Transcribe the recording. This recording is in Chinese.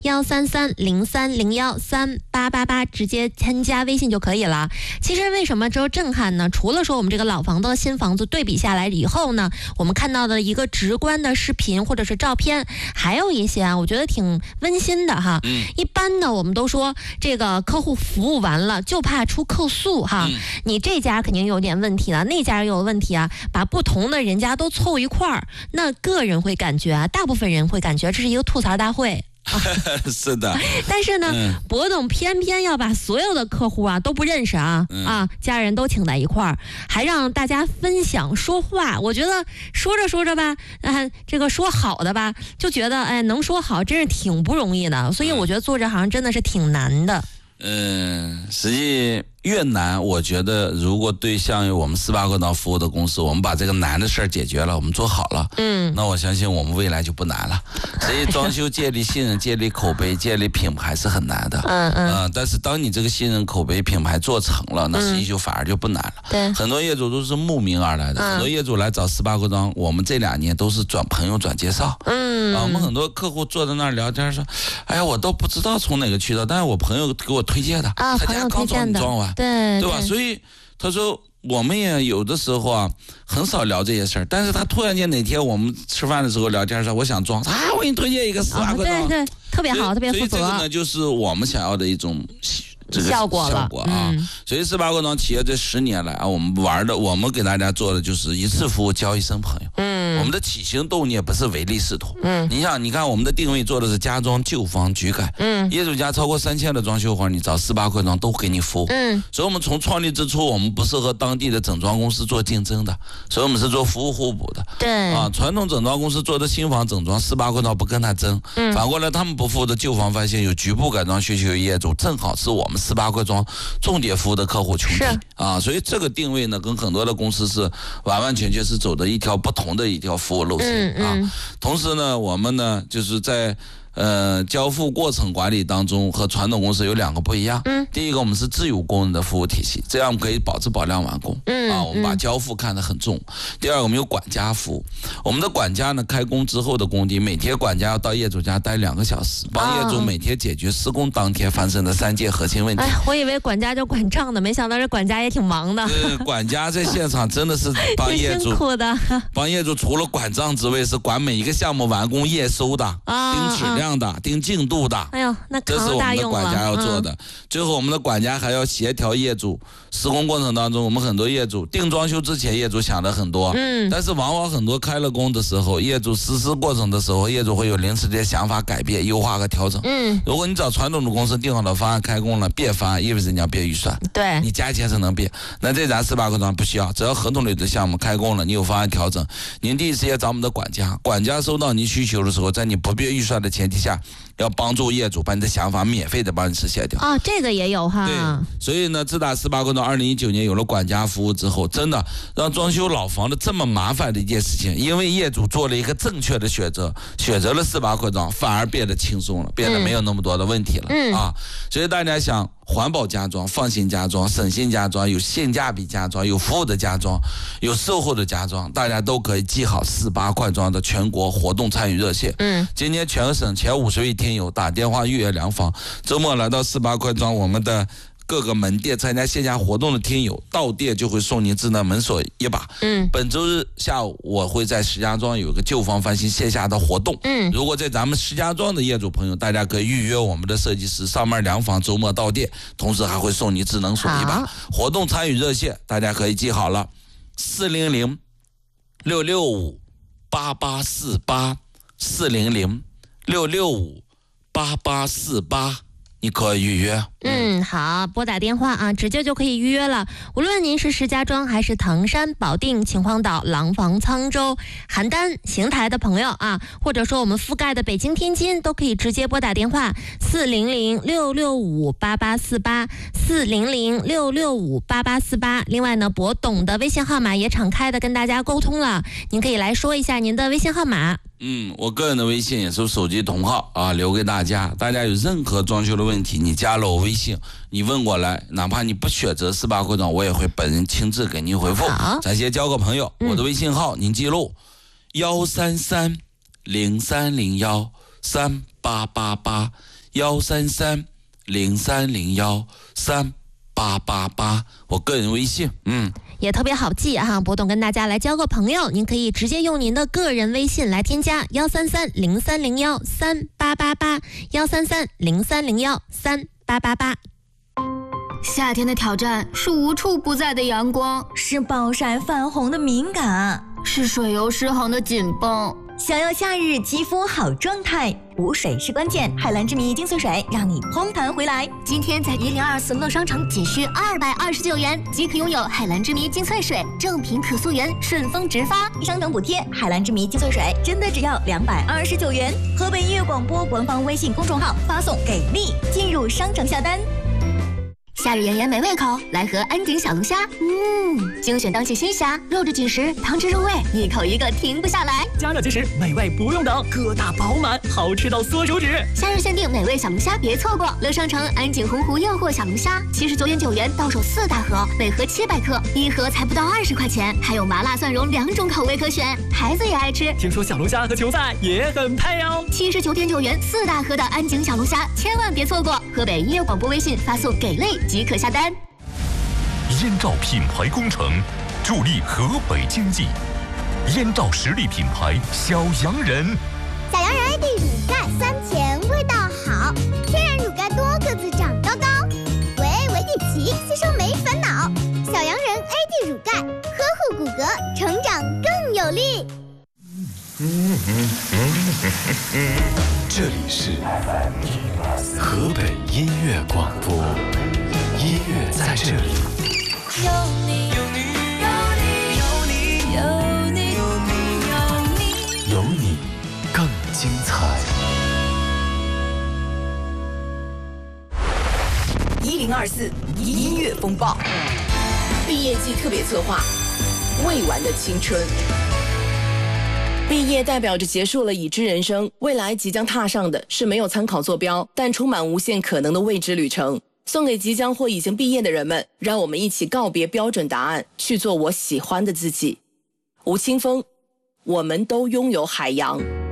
13303013888，直接添加微信就可以了。其实为什么这震撼呢？除了说我们这个老房子和新房子对比下来以后呢，我们看到的一个直观的视频或者是照片，还有一些我觉得挺温馨的哈。一般呢我们都说这个客户服务完了就怕出客诉哈，你这家肯定有点问题了，那家又有问题啊，把不同的人家都凑一块儿，那个人会感觉大部分人会感觉这是一个吐槽大会。 是的， 但是呢，博董偏偏要把所有的客户都不认识家人都请在一块儿，还让大家分享说话。我觉得说着说着吧，这个说好的吧，就觉得能说好真是挺不容易的。所以我觉得做这行真的是挺难的。 实际越难，我觉得如果对像我们18个岛服务的公司，我们把这个难的事儿解决了，我们做好了，那我相信我们未来就不难了。所以装修建立信任、建立口碑、建立品牌是很难的。但是当你这个信任、口碑、品牌做成了，那实际就反而就不难了。 对， 很多业主都是慕名而来的，很多业主来找18个庄，我们这2年都是转朋友转介绍。我们很多客户坐在那儿聊天说，哎呀，我都不知道从哪个渠道，但是我朋友给我推荐的，他家刚装完，对吧？所以他说我们也有的时候很少聊这些事儿，但是他突然间哪天我们吃饭的时候聊天说我想装，我给你推荐一个18个庄， 对，特别好，特别负责。 所以这个呢，就是我们想要的一种这个效果所以18个庄企业这10年来我们给大家做的就是一次服务交一生朋友。我们的起心动念不是唯利是图。你看我们的定位做的是家装旧房局改。业主家超过3000的装修活，你找18个庄都给你服务。所以我们从创立之初，我们不是和当地的整装公司做竞争的，所以我们是做服务互补的。 对传统整装公司做的新房整装，18个庄不跟他争。反过来他们不服务的旧房翻新有局部改装需求的业主，正好是我们18个庄重点服务的客户群体所以这个定位呢，跟很多的公司是完完全全是走的一条不同的一条服务路线同时呢，我们呢就是在交付过程管理当中和传统公司有2个不一样。第一个，我们是自有工人的服务体系，这样可以保质保量完工。我们把交付看得很重。第二个，我们有管家服务，我们的管家呢，开工之后的工地，每天管家要到业主家待2个小时，帮业主每天解决施工当天发生的3件核心问题。 我以为管家就管账的，没想到这管家也挺忙的。 管家在现场真的是帮业主辛苦的， 帮业主除了管账之外，是管每一个项目完工验收的，盯质量的，盯进度的。 哎呦，那这是我们的管家要做的。最后我们的管家还要协调业主施工过程当中，我们很多业主定装修之前业主想的很多，但是往往很多开了工的时候，业主实施过程的时候，业主会有临时的想法改变、优化和调整。如果你找传统的公司定好的方案开工了，变方案意味着你要变预算， 对， 你加钱才能变。那这咱18个庄不需要，只要合同里的项目开工了，你有方案调整，您第一时间找我们的管家，管家收到您需求的时候，在你不变预算的前提下，要帮助业主把你的想法免费的帮你实现掉。 这个也有哈。 对，所以呢，自打18个庄2019年有了管家服务之后，真的让装修老房的这么麻烦的一件事情，因为业主做了一个正确的选择，选择了18个庄，反而变得轻松了，变得没有那么多的问题了所以大家想环保家装、放心家装、省心家装、有性价比家装、有服务的家装、有售后的家装，大家都可以记好18块庄的全国活动参与热线。今年全省前50位听友打电话预约量房，周末来到18块庄我们的各个门店参加线下活动的听友，到店就会送您智能门锁1把。本周日下午我会在石家庄有一个旧房翻新线下的活动。如果在咱们石家庄的业主朋友，大家可以预约我们的设计师上门量房，周末到店，同时还会送你智能锁1把。活动参与热线大家可以记好了，400-665-8848 400-665-8848，你可以预约。 好，拨打电话直接就可以预约了。无论您是石家庄还是唐山、保定、秦皇岛、廊坊、沧州、邯郸、邢台的朋友或者说我们覆盖的北京、天津，都可以直接拨打电话400-665-8848 400-665-8848。另外呢，博董的微信号码也敞开的跟大家沟通了，您可以来说一下您的微信号码。 我个人的微信也是手机同号留给大家。大家有任何装修的问题，你加了我微信，你问过来，哪怕你不选择18块庄，我也会本人亲自给您回复。咱先交个朋友，我的微信号您记录133-0301-3888 13303013888，我个人微信， 也特别好记哈。博董跟大家来交个朋友，您可以直接用您的个人微信来添加13303013888，13303013888。 夏天的挑战是无处不在的阳光， 是暴晒泛红的敏感， 是水油失衡的紧绷。 想要夏日肌肤好状态，补水是关键。海蓝之谜精粹水让你嘭弹回来。 今天在1024乐商城仅需229元即可拥有海蓝之谜精粹水，正品可溯源，顺丰直发， 商等补贴。海蓝之谜精粹水真的只要229元。河北音乐广播官方微信公众号发送给力进入商城下单。 夏日炎炎没胃口，来盒安井小龙虾。精选当季新虾，肉质紧实，汤汁入味，一口一个停不下来。 加热即食，美味不用等，个大饱满，好吃到缩手指。 夏日限定美味小龙虾，别错过！乐商城安井洪湖诱惑小龙虾，79.9元到手4大盒，每盒700克，一盒才不到20块钱，还有麻辣蒜蓉2种口味可选，孩子也爱吃。 听说小龙虾和球赛也很配哦。 79.9元4大盒的安井小龙虾，千万别错过！河北音乐广播微信发送给力即可下单。 燕赵品牌工程助力河北经济，燕赵实力品牌小洋人。 小洋人 AD 乳钙酸甜，味道好，天然乳钙多个子长高高，维 A 维 D 齐，吸收没烦恼。小洋人 AD 乳钙，呵护骨骼，成长更有力。 这里是河北音乐广播，音乐在这里。 有你，有你，有你，有你，有你，有你， 有你更精彩。 1024音乐风暴，毕业季特别策划，未完的青春。毕业代表着结束了已知人生，未来即将踏上的是没有参考坐标，但充满无限可能的未知旅程。送给即将或已经毕业的人们，让我们一起告别标准答案，去做我喜欢的自己。吴青峰，我们都拥有海洋。